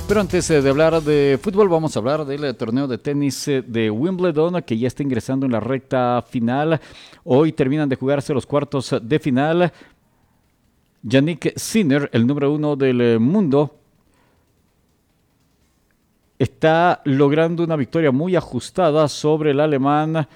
Pero antes de hablar de fútbol, vamos a hablar del torneo de tenis de Wimbledon, que ya está ingresando en la recta final. Hoy terminan de jugarse los cuartos de final. Jannik Sinner, el número 1 del mundo, está logrando una victoria muy ajustada sobre el alemán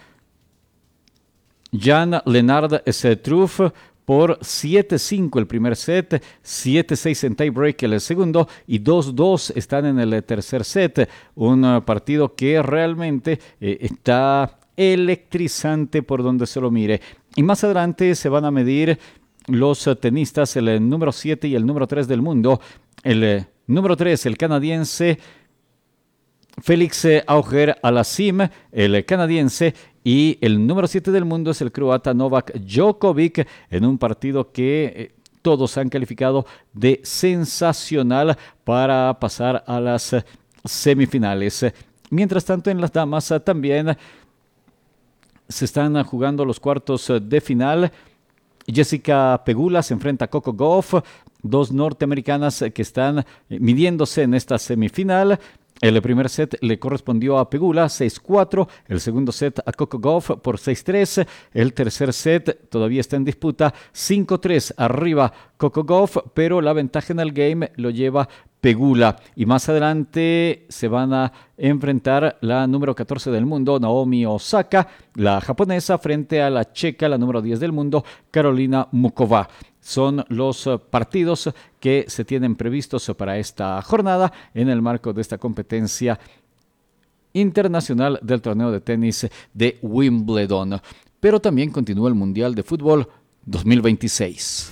Jan-Lennard Struff por 7-5 el primer set, 7-6 en tiebreak el segundo y 2-2 están en el tercer set. Un partido que realmente está electrizante por donde se lo mire. Y más adelante se van a medir los tenistas, el número 7 y el número 3 del mundo. El número 3, el canadiense Félix Auger-Aliassime, el canadiense, y el número 7 del mundo es el croata Novak Djokovic, en un partido que todos han calificado de sensacional para pasar a las semifinales. Mientras tanto, en las damas también se están jugando los cuartos de final. Jessica Pegula se enfrenta a Coco Gauff, dos norteamericanas que están midiéndose en esta semifinal. El primer set le correspondió a Pegula, 6-4. El segundo set a Coco Gauff por 6-3. El tercer set todavía está en disputa, 5-3 arriba Coco Gauff, pero la ventaja en el game lo lleva Pegula. Y más adelante se van a enfrentar la número 14 del mundo, Naomi Osaka, la japonesa, frente a la checa, la número 10 del mundo, Karolina Muchova. Son los partidos que se tienen previstos para esta jornada en el marco de esta competencia internacional del torneo de tenis de Wimbledon. Pero también continúa el Mundial de Fútbol 2026.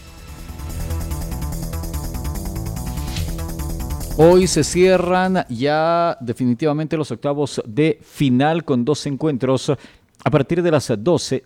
Hoy se cierran ya definitivamente los octavos de final con dos encuentros. A partir de las 12